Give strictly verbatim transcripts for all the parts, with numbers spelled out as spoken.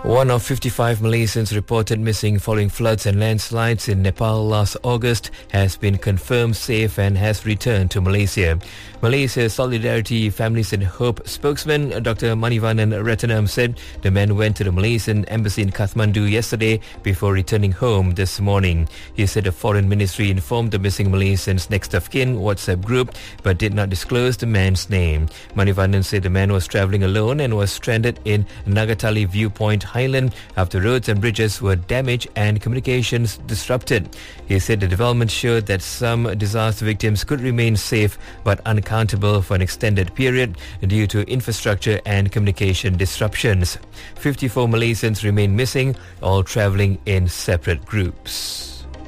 One of fifty-five Malaysians reported missing following floods and landslides in Nepal last August has been confirmed safe and has returned to Malaysia. Malaysia Solidarity Families and Hope spokesman Doctor Manivanan Ratanam said the man went to the Malaysian embassy in Kathmandu yesterday before returning home this morning. He said the foreign ministry informed the missing Malaysians' next of kin WhatsApp group but did not disclose the man's name. Manivanan said the man was travelling alone and was stranded in Nagatali Viewpoint Highland after roads and bridges were damaged and communications disrupted. He said the development showed that some disaster victims could remain safe but unaccountable for an extended period due to infrastructure and communication disruptions. fifty-four Malaysians remain missing, all travelling in separate groups.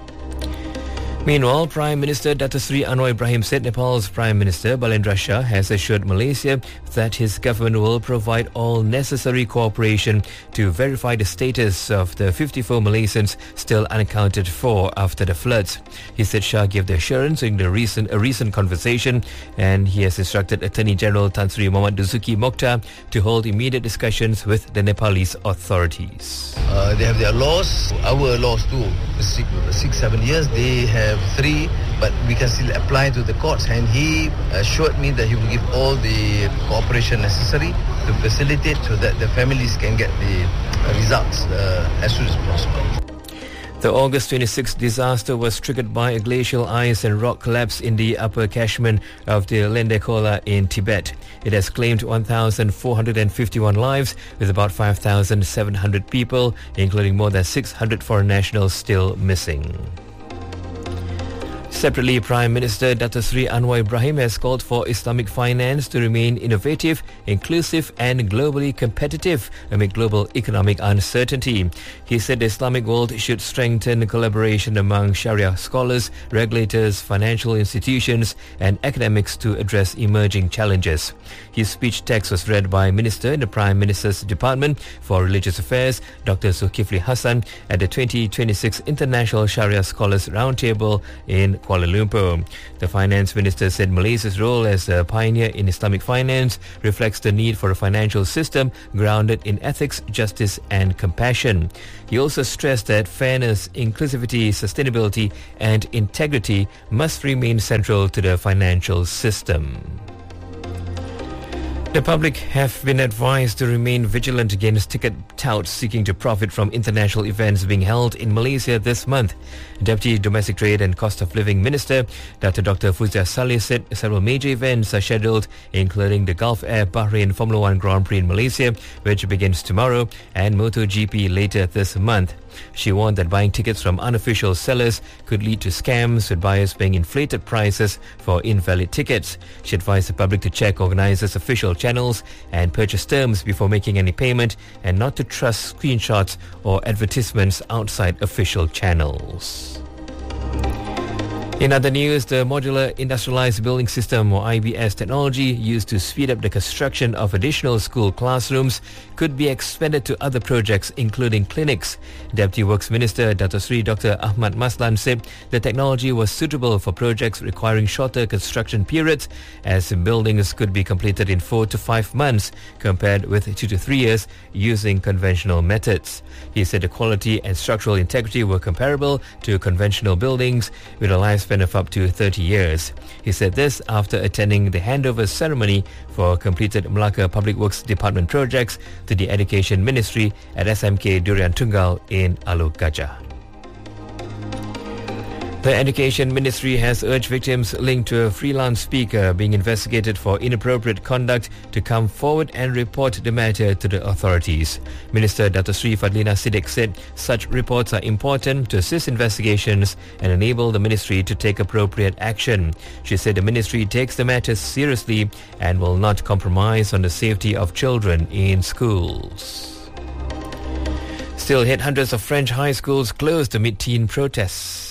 Meanwhile, Prime Minister Dato Sri Anwar Ibrahim said Nepal's Prime Minister Balendra Shah has assured Malaysia that his government will provide all necessary cooperation to verify the status of the fifty-four Malaysians still unaccounted for after the floods. He said Shah gave the assurance in the recent, a recent conversation, and he has instructed Attorney General Tan Sri Muhammad Duzuki Mokhtar to hold immediate discussions with the Nepalese authorities. Uh, they have their laws, our laws too. Six, six, seven years, they have three, but we can still apply to the courts. And he assured me that he will give all the cooperation necessary to facilitate so that the families can get the results uh, as soon as possible. The August twenty-sixth disaster was triggered by a glacial ice and rock collapse in the upper catchment of the Lendekola in Tibet. It has claimed one thousand four hundred fifty-one lives, with about five thousand seven hundred people, including more than six hundred foreign nationals, still missing. Separately, Prime Minister Dato Sri Anwar Ibrahim has called for Islamic finance to remain innovative, inclusive and globally competitive amid global economic uncertainty. He said the Islamic world should strengthen collaboration among Sharia scholars, regulators, financial institutions and academics to address emerging challenges. His speech text was read by Minister in the Prime Minister's Department for Religious Affairs, Doctor Zulkifli Hassan, at the twenty twenty-six International Sharia Scholars Roundtable in Kuala Lumpur. The Finance Minister said Malaysia's role as a pioneer in Islamic finance reflects the need for a financial system grounded in ethics, justice and compassion. He also stressed that fairness, inclusivity, sustainability and integrity must remain central to the financial system. The public have been advised to remain vigilant against ticket touts seeking to profit from international events being held in Malaysia this month. Deputy Domestic Trade and Cost of Living Minister Doctor Doctor Fuzia Saleh said several major events are scheduled, including the Gulf Air Bahrain Formula One Grand Prix in Malaysia, which begins tomorrow, and MotoGP later this month. She warned that buying tickets from unofficial sellers could lead to scams, with buyers paying inflated prices for invalid tickets. She advised the public to check organisers' official channels and purchase terms before making any payment, and not to trust screenshots or advertisements outside official channels. In other news, the Modular Industrialised Building System, or I B S technology used to speed up the construction of additional school classrooms could be expanded to other projects, including clinics. Deputy Works Minister Dato Sri Doctor Ahmad Maslan said the technology was suitable for projects requiring shorter construction periods, as buildings could be completed in four to five months compared with two to three years using conventional methods. He said the quality and structural integrity were comparable to conventional buildings with a lifespan of up to thirty years. He said this after attending the handover ceremony for completed Melaka Public Works Department projects to the Education Ministry at S M K Durian Tunggal in Alor Gajah. The Education Ministry has urged victims linked to a freelance speaker being investigated for inappropriate conduct to come forward and report the matter to the authorities. Minister Dato Sri Fadlina Siddiq said such reports are important to assist investigations and enable the ministry to take appropriate action. She said the ministry takes the matter seriously and will not compromise on the safety of children in schools. Still hit, hundreds of French high schools closed amid teen protests.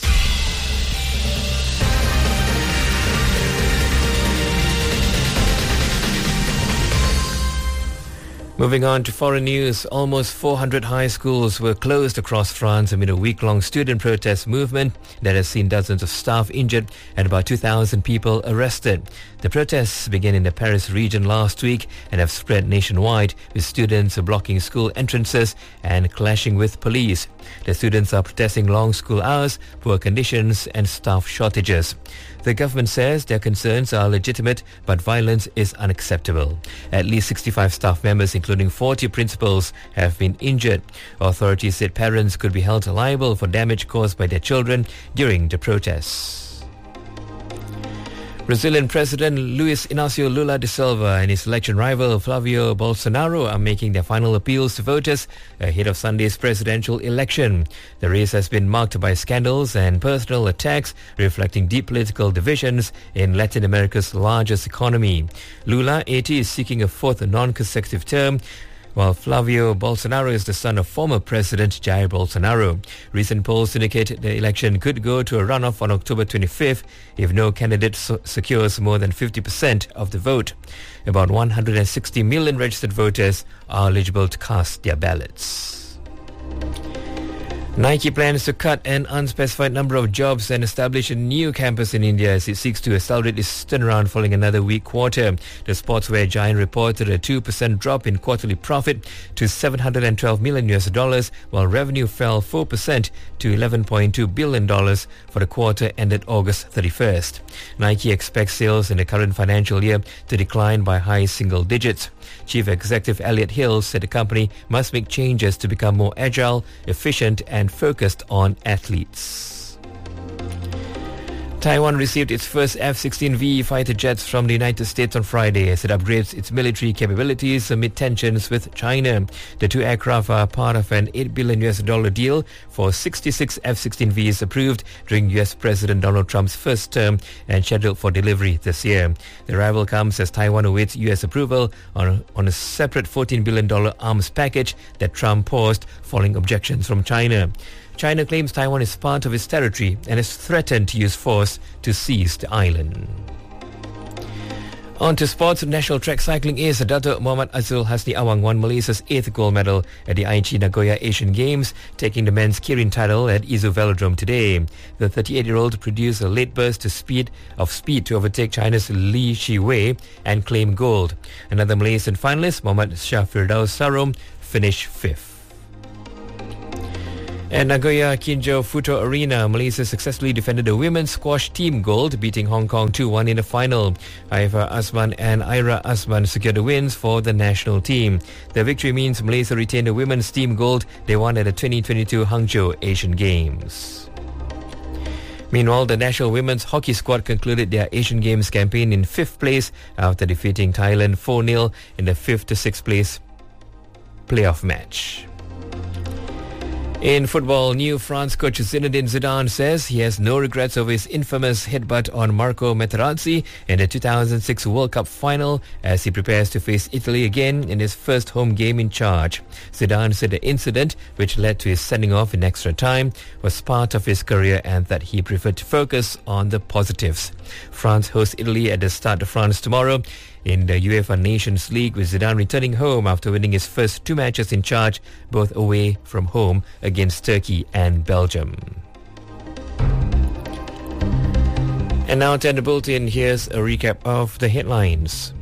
Moving on to foreign news, almost four hundred high schools were closed across France amid a week-long student protest movement that has seen dozens of staff injured and about two thousand people arrested. The protests began in the Paris region last week and have spread nationwide, with students blocking school entrances and clashing with police. The students are protesting long school hours, poor conditions and staff shortages. The government says their concerns are legitimate, but violence is unacceptable. At least sixty-five staff members, including forty principals, have been injured. Authorities said parents could be held liable for damage caused by their children during the protests. Brazilian President Luiz Inácio Lula da Silva and his election rival Flavio Bolsonaro are making their final appeals to voters ahead of Sunday's presidential election. The race has been marked by scandals and personal attacks, reflecting deep political divisions in Latin America's largest economy. Lula, eighty, is seeking a fourth non-consecutive term, while Flavio Bolsonaro is the son of former President Jair Bolsonaro. Recent polls indicate the election could go to a runoff on October twenty-fifth if no candidate so- secures more than fifty percent of the vote. About one hundred sixty million registered voters are eligible to cast their ballots. Nike plans to cut an unspecified number of jobs and establish a new campus in India as it seeks to accelerate its turnaround following another weak quarter. The sportswear giant reported a two percent drop in quarterly profit to seven hundred twelve million U S dollars, while revenue fell four percent to eleven point two billion dollars for the quarter ended August thirty-first. Nike expects sales in the current financial year to decline by high single digits. Chief Executive Elliot Hill said the company must make changes to become more agile, efficient and focused on athletes. Taiwan received its first F sixteen V fighter jets from the United States on Friday as it upgrades its military capabilities amid tensions with China. The two aircraft are part of an eight billion U S dollar deal for sixty-six F sixteen Vs approved during U S President Donald Trump's first term and scheduled for delivery this year. The arrival comes as Taiwan awaits U S approval on, on a separate fourteen billion dollars arms package that Trump paused following objections from China. China claims Taiwan is part of its territory and has threatened to use force to seize the island. On to sports. National track cycling ace Dato' Muhammad Azul Hasni Awang won Malaysia's eighth gold medal at the Aichi Nagoya Asian Games, taking the men's Kirin title at Izu Velodrome today. The thirty-eight-year-old produced a late burst to speed of speed to overtake China's Li Shiwei and claim gold. Another Malaysian finalist, Muhammad Shah Firdaus Sarom, finished fifth. At Nagoya Kinjo Futo Arena, Malaysia successfully defended the women's squash team gold, beating Hong Kong two one in the final. Haifa Asman and Ira Asman secured the wins for the national team. The victory means Malaysia retained the women's team gold they won at the twenty twenty-two Hangzhou Asian Games. Meanwhile, the national women's hockey squad concluded their Asian Games campaign in fifth place after defeating Thailand four nil in the fifth to sixth place playoff match. In football, new France coach Zinedine Zidane says he has no regrets over his infamous headbutt on Marco Materazzi in the two thousand six World Cup final as he prepares to face Italy again in his first home game in charge. Zidane said the incident, which led to his sending off in extra time, was part of his career and that he preferred to focus on the positives. France hosts Italy at the Stade de France tomorrow in the UEFA Nations League, with Zidane returning home after winning his first two matches in charge, both away from home against Turkey and Belgium. And now to end the bulletin, here's a recap of the headlines.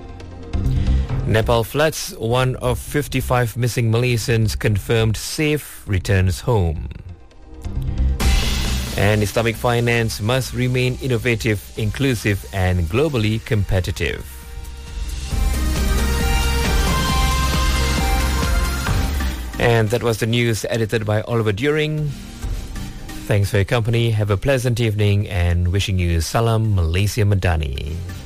Nepal floods, one of fifty-five missing Malaysians confirmed safe, returns home. And Islamic finance must remain innovative, inclusive and globally competitive. And that was the news edited by Oliver During. Thanks for your company. Have a pleasant evening and wishing you Salam Malaysia Madani.